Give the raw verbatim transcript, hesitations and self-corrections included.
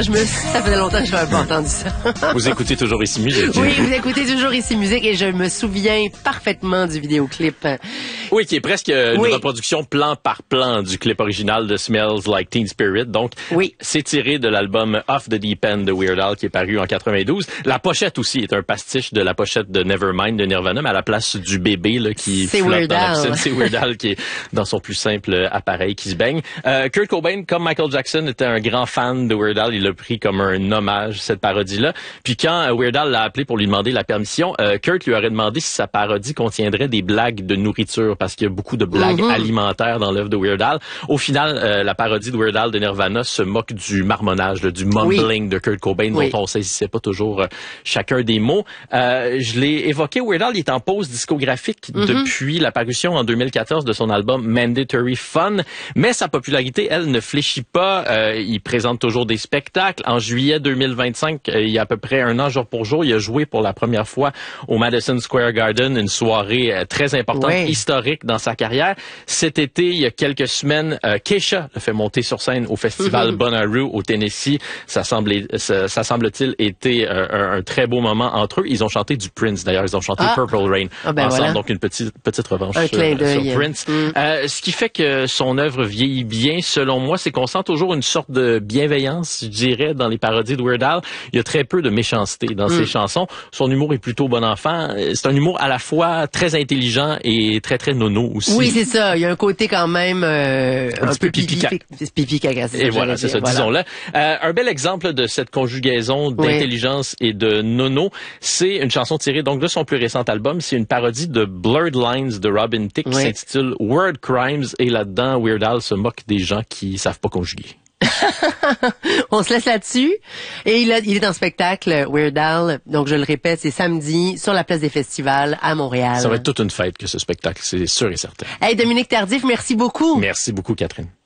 je me, ça faisait longtemps que je n'avais pas entendu ça. Vous écoutez toujours Ici Musique. Oui, vous écoutez toujours Ici Musique et je me souviens parfaitement du vidéoclip. Oui, qui est presque une oui. reproduction plan par plan du clip original de Smells Like Teen Spirit. Donc, oui. c'est tiré de l'album Off the Deep End de Weird Al qui est paru en quatre-vingt-douze. La pochette aussi est un pastiche de la pochette de Nevermind de Nirvana, mais à la place du bébé là, qui c'est flotte Weird dans la Al. piscine. C'est Weird Al qui est dans son plus simple appareil qui se baigne. Euh, Kurt Cobain, comme Michael Jackson, était un grand fan de Weird Al. Il l'a pris comme un hommage, cette parodie-là. Puis quand Weird Al l'a appelé pour lui demander la permission, euh, Kurt lui aurait demandé si sa parodie contiendrait des blagues de nourriture, parce qu'il y a beaucoup de blagues mm-hmm. alimentaires dans l'œuvre de Weird Al. Au final, euh, la parodie de Weird Al de Nirvana se moque du marmonnage, là, du mumbling oui. de Kurt Cobain, oui. dont on saisissait pas toujours euh, chacun des mots. Euh, je l'ai évoqué, Weird Al, il est en pause discographique mm-hmm. depuis la parution en deux mille quatorze de son album Mandatory Fun, mais sa popularité, elle, ne fléchit pas. Euh, il présente toujours des spectacles. En juillet deux mille vingt-cinq, euh, il y a à peu près un an jour pour jour, il a joué pour la première fois au Madison Square Garden, une soirée euh, très importante, oui. historique dans sa carrière. Cet été, il y a quelques semaines, euh, Kesha l'a fait monter sur scène au festival mm-hmm. Bonnaroo au Tennessee. Ça semble, ça, ça semble-t-il été euh, un, un très beau moment entre eux. Ils ont chanté du Prince, d'ailleurs. Ils ont chanté ah. Purple Rain ah ben ensemble, voilà. donc une petite petite revanche un clin euh, sur Prince. Mm. Euh, ce qui fait que son œuvre vieillit bien, selon moi, c'est qu'on sent toujours une sorte de bienveillance, je dirais, dans les parodies de Weird Al. Il y a très peu de méchanceté dans mm. ses chansons. Son humour est plutôt bon enfant. C'est un humour à la fois très intelligent et très, très nono aussi. Oui, c'est ça. Il y a un côté quand même euh, un, un peu pipi, pipi caca. Et voilà, c'est ça, voilà. disons-le. Euh, un bel exemple de cette conjugaison d'intelligence oui. et de nono, c'est une chanson tirée donc de son plus récent album. C'est une parodie de Blurred Lines de Robin Thicke oui. qui s'intitule Word Crimes. Et là-dedans, Weird Al se moque des gens qui savent pas conjuguer. On se laisse là-dessus. Et il, a, il est en spectacle, Weird Al. Donc, je le répète, c'est samedi sur la place des festivals à Montréal. Ça va être toute une fête que ce spectacle, c'est sûr et certain. Hey, Dominique Tardif, merci beaucoup. Merci beaucoup, Catherine.